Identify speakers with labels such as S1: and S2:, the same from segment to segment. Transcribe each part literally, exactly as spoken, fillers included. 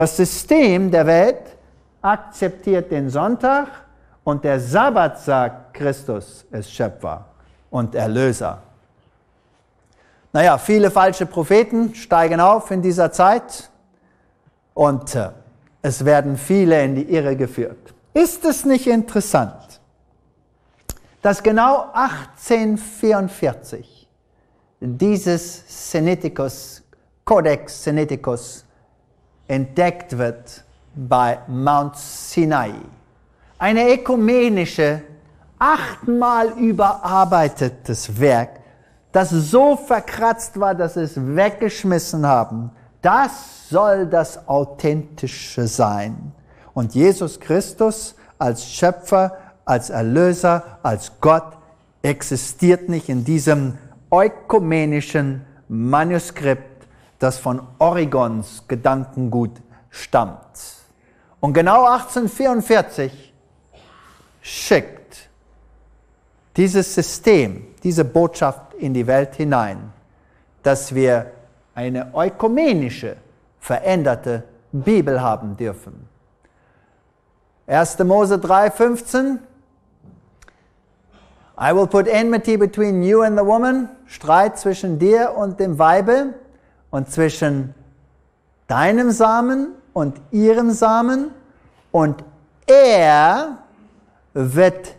S1: Das System der Welt akzeptiert den Sonntag und der Sabbat sagt, Christus ist Schöpfer und Erlöser. Naja, viele falsche Propheten steigen auf in dieser Zeit und äh, es werden viele in die Irre geführt. Ist es nicht interessant, dass genau achtzehnhundertvierundvierzig dieses Sinaiticus, Codex Sinaiticus, entdeckt wird bei Mount Sinai. Eine ökumenische, achtmal überarbeitetes Werk, das so verkratzt war, dass sie es weggeschmissen haben. Das soll das Authentische sein. Und Jesus Christus als Schöpfer, als Erlöser, als Gott existiert nicht in diesem ökumenischen Manuskript, das von Origons Gedankengut stammt. Und genau achtzehnhundertvierundvierzig schickt dieses System, diese Botschaft in die Welt hinein, dass wir eine ökumenische, veränderte Bibel haben dürfen. erster Mose drei fünfzehn. I will put enmity between you and the woman, Streit zwischen dir und dem Weibe und zwischen deinem Samen und ihrem Samen, und er wird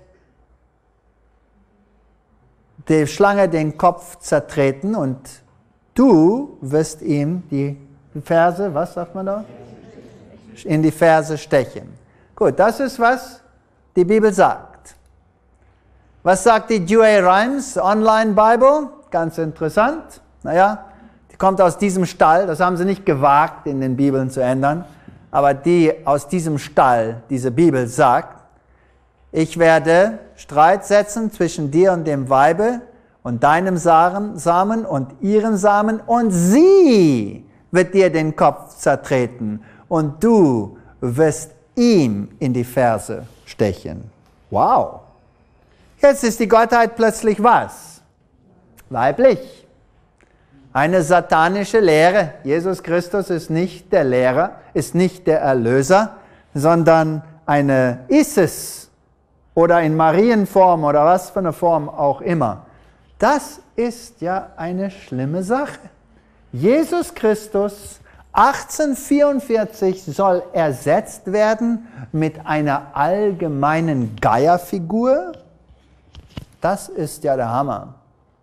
S1: der Schlange den Kopf zertreten und du wirst ihm die Ferse, was sagt man da? In die Ferse stechen. Gut, das ist, was die Bibel sagt. Was sagt die Douay Rheims Online Bible? Ganz interessant. Naja, die kommt aus diesem Stall, das haben sie nicht gewagt, in den Bibeln zu ändern, aber die aus diesem Stall, diese Bibel sagt, ich werde Streit setzen zwischen dir und dem Weibe und deinem Samen und ihrem Samen, und sie wird dir den Kopf zertreten und du wirst ihm in die Ferse stechen. Wow! Jetzt ist die Gottheit plötzlich was? Weiblich. Eine satanische Lehre. Jesus Christus ist nicht der Lehrer, ist nicht der Erlöser, sondern eine Isis oder in Marienform oder was für eine Form auch immer. Das ist ja eine schlimme Sache. Jesus Christus achtzehnhundertvierundvierzig soll ersetzt werden mit einer allgemeinen Geierfigur. Das ist ja der Hammer.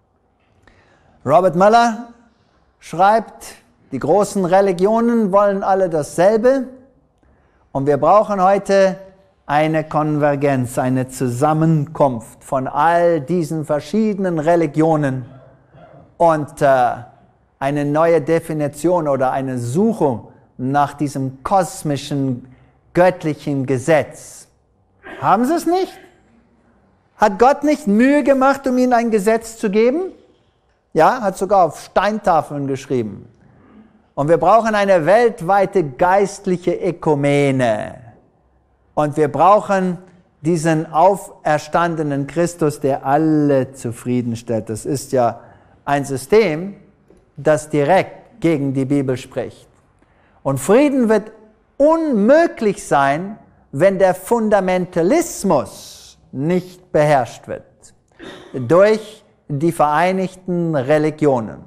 S1: Robert Mueller schreibt, die großen Religionen wollen alle dasselbe und wir brauchen heute eine Konvergenz, eine Zusammenkunft von all diesen verschiedenen Religionen und äh, eine neue Definition oder eine Suche nach diesem kosmischen, göttlichen Gesetz. Haben Sie es nicht? Hat Gott nicht Mühe gemacht, um ihnen ein Gesetz zu geben? Ja, hat sogar auf Steintafeln geschrieben. Und wir brauchen eine weltweite geistliche Ökumene. Und wir brauchen diesen auferstandenen Christus, der alle zufriedenstellt. Das ist ja ein System, das direkt gegen die Bibel spricht. Und Frieden wird unmöglich sein, wenn der Fundamentalismus nicht beherrscht wird durch die Vereinigten Religionen.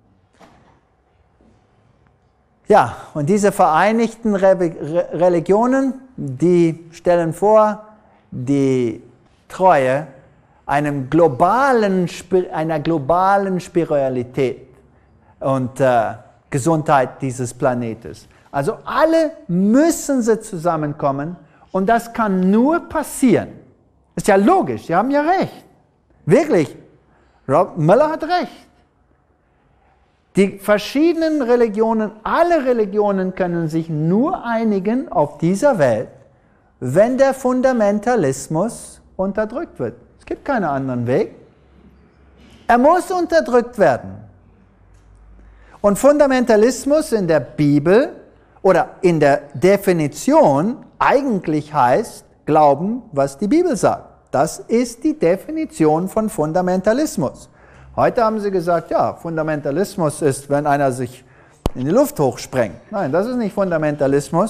S1: Ja, und diese Vereinigten Re Re Religionen, die stellen vor, die Treue einem globalen, einer globalen Spiritualität und äh, Gesundheit dieses Planetes. Also alle müssen sie zusammenkommen und das kann nur passieren. Ist ja logisch, Sie haben ja recht. Wirklich, Rob Mueller hat recht. Die verschiedenen Religionen, alle Religionen können sich nur einigen auf dieser Welt, wenn der Fundamentalismus unterdrückt wird. Es gibt keinen anderen Weg. Er muss unterdrückt werden. Und Fundamentalismus in der Bibel oder in der Definition eigentlich heißt, glauben, was die Bibel sagt. Das ist die Definition von Fundamentalismus. Heute haben sie gesagt, ja, Fundamentalismus ist, wenn einer sich in die Luft hochsprengt. Nein, das ist nicht Fundamentalismus.